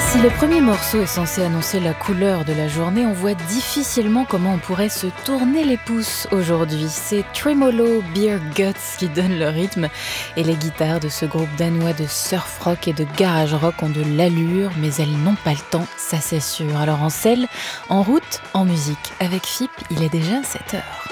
Si le premier morceau est censé annoncer la couleur de la journée, on voit difficilement comment on pourrait se tourner les pouces aujourd'hui. C'est Tremolo Beer Guts qui donne le rythme et les guitares de ce groupe danois de surf rock et de garage rock ont de l'allure, mais elles n'ont pas le temps, ça c'est sûr. Alors en selle, en route, en musique, avec FIP, il est déjà 7h.